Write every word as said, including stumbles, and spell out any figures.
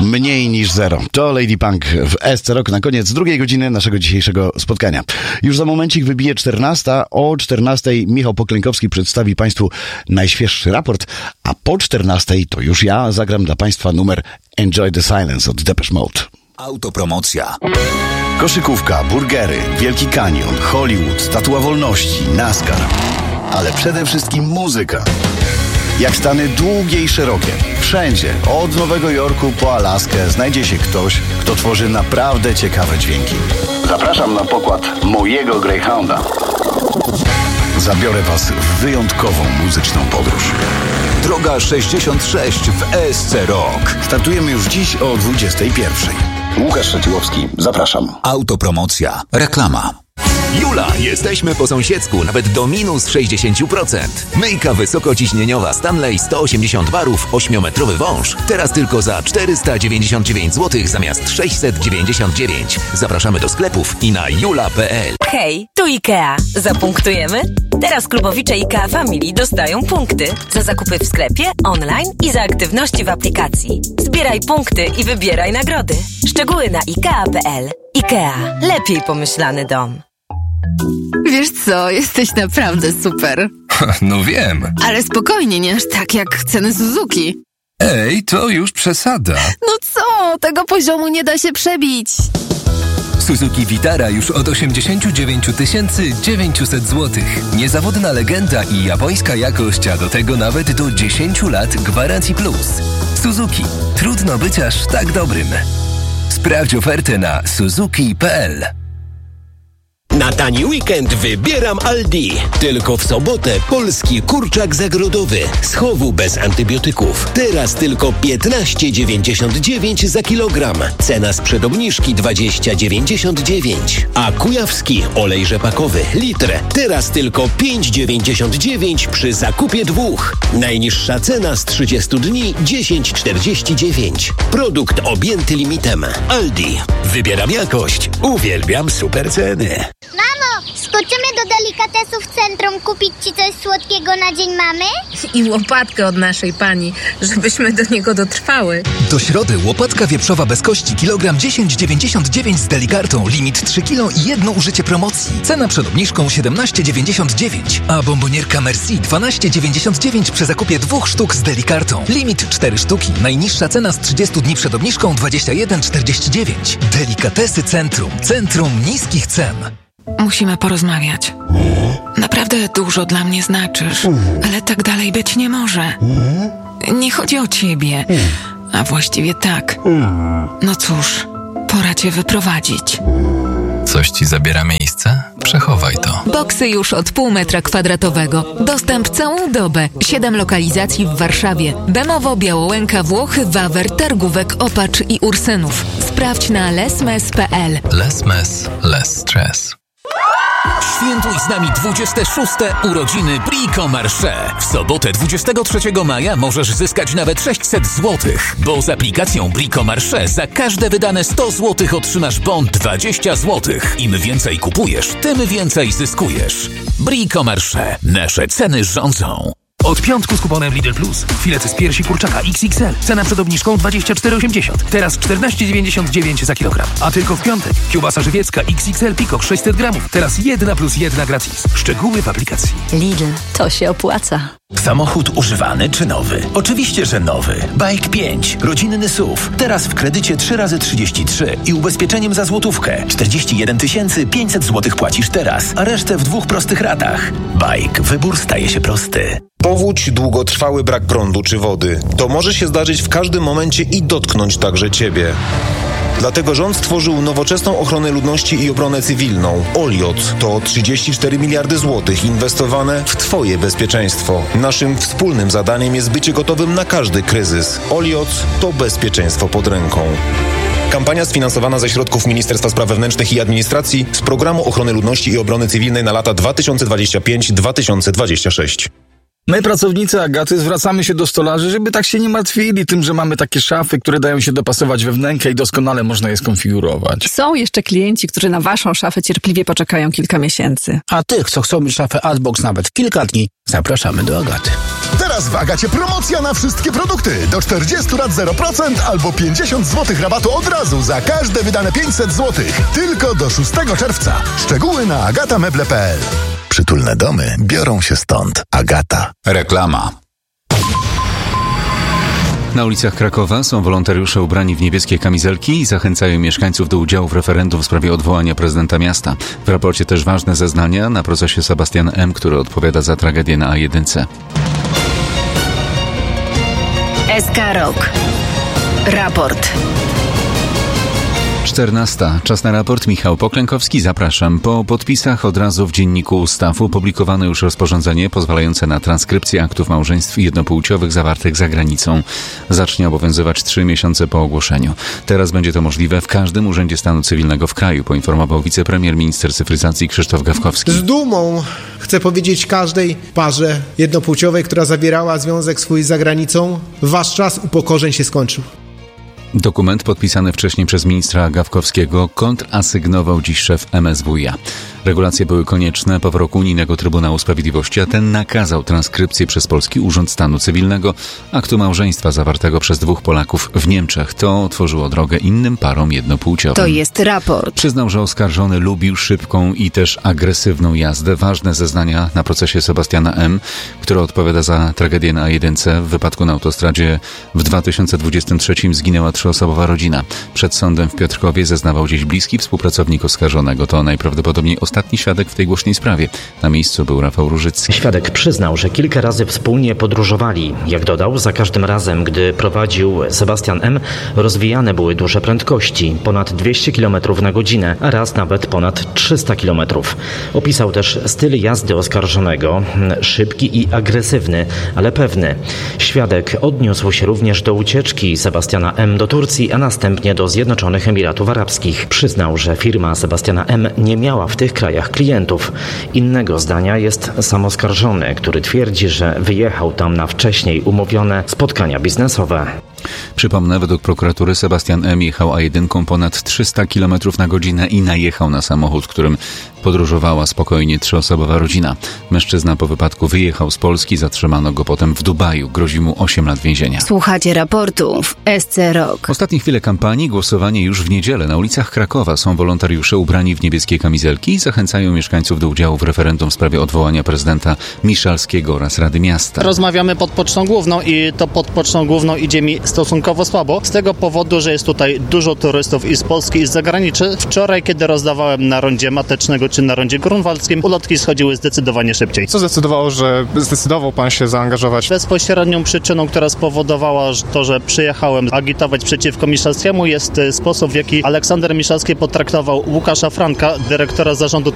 Mniej niż zero. To Lady Punk w S C Rock na koniec drugiej godziny naszego dzisiejszego spotkania. Już za momencik wybije czternasta. O czternastej Michał Poklękowski przedstawi Państwu najświeższy raport, a po czternastej to już ja zagram dla Państwa numer Enjoy the Silence od Depeche Mode. Autopromocja. Koszykówka, burgery, Wielki Kanion, Hollywood, Statua Wolności, NASCAR. Ale przede wszystkim muzyka. Jak Stany długie i szerokie. Wszędzie, od Nowego Jorku po Alaskę, znajdzie się ktoś, kto tworzy naprawdę ciekawe dźwięki. Zapraszam na pokład mojego Greyhounda. Zabiorę Was w wyjątkową muzyczną podróż. Droga sześćdziesiąt sześć w S C Rock. Startujemy już dziś o dwudziestej pierwszej. Łukasz Szeciłowski, zapraszam. Autopromocja. Reklama. Jula, jesteśmy po sąsiedzku, nawet do minus sześćdziesiąt procent. Myjka wysokociśnieniowa Stanley sto osiemdziesiąt barów, ośmiometrowy wąż. Teraz tylko za czterysta dziewięćdziesiąt dziewięć złotych zamiast sześćset dziewięćdziesiąt dziewięć. Zapraszamy do sklepów i na jula kropka p l. Hej, tu IKEA. Zapunktujemy? Teraz klubowicze IKEA Family dostają punkty za zakupy w sklepie, online i za aktywności w aplikacji. Zbieraj punkty i wybieraj nagrody. Szczegóły na ikea kropka p l. IKEA. Lepiej pomyślany dom. Wiesz co, jesteś naprawdę super. No wiem. Ale spokojnie, nie aż tak jak ceny Suzuki. Ej, to już przesada. No co, tego poziomu nie da się przebić. Suzuki Vitara już od osiemdziesiąt dziewięć tysięcy dziewięćset złotych. Niezawodna legenda i japońska jakość, a do tego nawet do dziesięć lat gwarancji plus. Suzuki. Trudno być aż tak dobrym. Sprawdź ofertę na suzuki kropka p l. Na tani weekend wybieram Aldi. Tylko w sobotę polski kurczak zagrodowy z chowu bez antybiotyków. Teraz tylko piętnaście dziewięćdziesiąt dziewięć za kilogram. Cena sprzed obniżki dwadzieścia dziewięćdziesiąt dziewięć. A kujawski olej rzepakowy litr. Teraz tylko pięć dziewięćdziesiąt dziewięć przy zakupie dwóch. Najniższa cena z trzydziestu dni dziesięć czterdzieści dziewięć. Produkt objęty limitem. Aldi. Wybieram jakość. Uwielbiam super ceny. Mamo, skoczymy do delikatesu w centrum kupić Ci coś słodkiego na Dzień Mamy? I łopatkę od naszej pani, żebyśmy do niego dotrwały. Do środy łopatka wieprzowa bez kości kilogram dziesięć dziewięćdziesiąt dziewięć z delikartą. Limit trzy kilo i jedno użycie promocji. Cena przed obniżką siedemnaście dziewięćdziesiąt dziewięć. A bombonierka Merci dwanaście dziewięćdziesiąt dziewięć przy zakupie dwóch sztuk z delikartą. Limit cztery sztuki. Najniższa cena z trzydziestu dni przed obniżką dwadzieścia jeden czterdzieści dziewięć. Delikatesy Centrum. Centrum niskich cen. Musimy porozmawiać. Naprawdę dużo dla mnie znaczysz, ale tak dalej być nie może. Nie chodzi o ciebie, a właściwie tak. No cóż, pora cię wyprowadzić. Coś ci zabiera miejsce? Przechowaj to. Boksy już od pół metra kwadratowego. Dostęp całą dobę. Siedem lokalizacji w Warszawie. Bemowo, Białołęka, Włochy, Wawer, Targówek, Opacz i Ursynów. Sprawdź na lesmes kropka p l. Less mess, less stress. Świętuj z nami dwudzieste szóste urodziny Brico Marché. W sobotę dwudziestego trzeciego maja możesz zyskać nawet sześćset złotych, bo z aplikacją Brico Marché za każde wydane sto złotych otrzymasz bon dwadzieścia złotych. Im więcej kupujesz, tym więcej zyskujesz. Brico Marché. Nasze ceny rządzą. Od piątku z kuponem Lidl Plus. Filety z piersi kurczaka X X L. Cena przed obniżką dwadzieścia cztery osiemdziesiąt. Teraz czternaście dziewięćdziesiąt dziewięć za kilogram. A tylko w piątek. Kiełbasa żywiecka X X L Pikok sześćset gramów. Teraz jedna plus jedna gratis. Szczegóły w aplikacji. Lidl, to się opłaca. Samochód używany czy nowy? Oczywiście, że nowy. Bike pięć. Rodzinny S U V. Teraz w kredycie trzy razy trzydzieści trzy i ubezpieczeniem za złotówkę. czterdzieści jeden tysięcy pięćset złotych płacisz teraz, a resztę w dwóch prostych ratach. Bike. Wybór staje się prosty. Powódź, długotrwały brak prądu czy wody. To może się zdarzyć w każdym momencie i dotknąć także Ciebie. Dlatego rząd stworzył nowoczesną ochronę ludności i obronę cywilną. Oliot to trzydzieści cztery miliardy złotych inwestowane w Twoje bezpieczeństwo. Naszym wspólnym zadaniem jest bycie gotowym na każdy kryzys. Oliot to bezpieczeństwo pod ręką. Kampania sfinansowana ze środków Ministerstwa Spraw Wewnętrznych i Administracji z Programu Ochrony Ludności i Obrony Cywilnej na lata dwa tysiące dwudziesty piąty do dwa tysiące dwudziestego szóstego. My, pracownicy Agaty, zwracamy się do stolarzy, żeby tak się nie martwili tym, że mamy takie szafy, które dają się dopasować we wnękę i doskonale można je skonfigurować. Są jeszcze klienci, którzy na waszą szafę cierpliwie poczekają kilka miesięcy. A tych, co chcą mieć szafę Adbox nawet kilka dni, zapraszamy do Agaty. Teraz Teraz w Agacie promocja na wszystkie produkty. Do czterdzieści lat zero procent albo pięćdziesiąt złotych rabatu od razu za każde wydane pięćset złotych. Tylko do szóstego czerwca. Szczegóły na agatameble kropka p l. Przytulne domy biorą się stąd. Agata. Reklama. Na ulicach Krakowa są wolontariusze ubrani w niebieskie kamizelki i zachęcają mieszkańców do udziału w referendum w sprawie odwołania prezydenta miasta. W raporcie też ważne zeznania na procesie Sebastian M., który odpowiada za tragedię na A jeden. S K Rok. Raport. czternasta. Czas na raport. Michał Poklękowski, zapraszam. Po podpisach od razu w Dzienniku Ustaw opublikowano już rozporządzenie pozwalające na transkrypcję aktów małżeństw jednopłciowych zawartych za granicą. Zacznie obowiązywać trzy miesiące po ogłoszeniu. Teraz będzie to możliwe w każdym urzędzie stanu cywilnego w kraju, poinformował wicepremier, minister cyfryzacji Krzysztof Gawkowski. Z dumą chcę powiedzieć każdej parze jednopłciowej, która zawierała związek swój za granicą, wasz czas upokorzeń się skończył. Dokument podpisany wcześniej przez ministra Gawkowskiego kontrasygnował dziś szef M S W iA. Regulacje były konieczne po wyroku Unijnego Trybunału Sprawiedliwości, a ten nakazał transkrypcję przez Polski Urząd Stanu Cywilnego aktu małżeństwa zawartego przez dwóch Polaków w Niemczech. To otworzyło drogę innym parom jednopłciowym. To jest raport. Przyznał, że oskarżony lubił szybką i też agresywną jazdę. Ważne zeznania na procesie Sebastiana M., który odpowiada za tragedię na A jeden. W wypadku na autostradzie w dwa tysiące dwudziestym trzecim zginęła trzyosobowa rodzina. Przed sądem w Piotrkowie zeznawał dziś bliski współpracownik oskarżonego. To najprawdopodobniej ostatni świadek w tej głośnej sprawie. Na miejscu był Rafał Różycki. Świadek przyznał, że kilka razy wspólnie podróżowali. Jak dodał, za każdym razem, gdy prowadził Sebastian M., rozwijane były duże prędkości, ponad dwieście kilometrów na godzinę, a raz nawet ponad trzysta kilometrów. Opisał też styl jazdy oskarżonego, szybki i agresywny, ale pewny. Świadek odniósł się również do ucieczki Sebastiana M. do Turcji, a następnie do Zjednoczonych Emiratów Arabskich. Przyznał, że firma Sebastiana M. nie miała w tych krajach klientów. Innego zdania jest sam oskarżony, który twierdzi, że wyjechał tam na wcześniej umówione spotkania biznesowe. Przypomnę, według prokuratury Sebastian M. jechał A jeden ponad trzysta kilometrów na godzinę i najechał na samochód, którym podróżowała spokojnie trzyosobowa rodzina. Mężczyzna po wypadku wyjechał z Polski, zatrzymano go potem w Dubaju. Grozi mu osiem lat więzienia. Słuchacie raportów S C Rok. Ostatnie chwile kampanii, głosowanie już w niedzielę. Na ulicach Krakowa są wolontariusze ubrani w niebieskie kamizelki i zachęcają mieszkańców do udziału w referendum w sprawie odwołania prezydenta Miszalskiego oraz Rady Miasta. Rozmawiamy pod Pocztą Główną i to pod Pocztą Główną idzie mi stosunkowo słabo, z tego powodu, że jest tutaj dużo turystów i z Polski, i z zagranicy. Wczoraj, kiedy rozdawałem na rondzie Matecznego czy na rondzie grunwaldzkim, ulotki schodziły zdecydowanie szybciej. Co zdecydowało, że zdecydował pan się zaangażować? Bezpośrednią przyczyną, która spowodowała to, że przyjechałem agitować przeciwko Miszalskiemu, jest sposób, w jaki Aleksander Miszalski potraktował Łukasza Franka, dyrektora zarządu